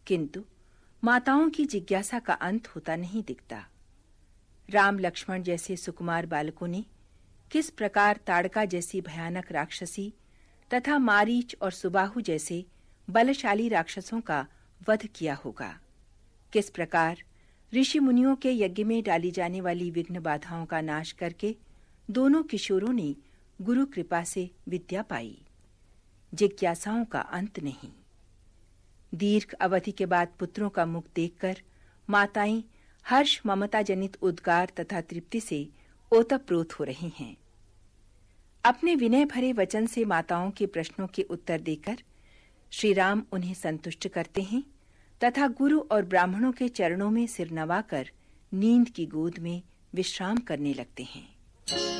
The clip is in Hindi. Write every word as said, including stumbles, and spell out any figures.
किंतु माताओं की जिज्ञासा का अंत होता नहीं दिखता। राम लक्ष्मण जैसे सुकुमार बालकों ने किस प्रकार ताड़का जैसी भयानक राक्षसी तथा मारीच और सुबाहु जैसे बलशाली राक्षसों का वध किया होगा। किस प्रकार ऋषि मुनियों के यज्ञ में डाली जाने वाली विघ्न बाधाओं का नाश करके दोनों किशोरों ने गुरु कृपा से विद्या पाई। जिज्ञासाओं का अंत नहीं। दीर्घ अवधि के बाद पुत्रों का मुख देखकर माताएं हर्ष ममता जनित उद्गार तथा तृप्ति से ओतप्रोत हो रही हैं। अपने विनय भरे वचन से माताओं के प्रश्नों के उत्तर देकर श्री राम उन्हें संतुष्ट करते हैं तथा गुरु और ब्राह्मणों के चरणों में सिर नवाकर नींद की गोद में विश्राम करने लगते हैं।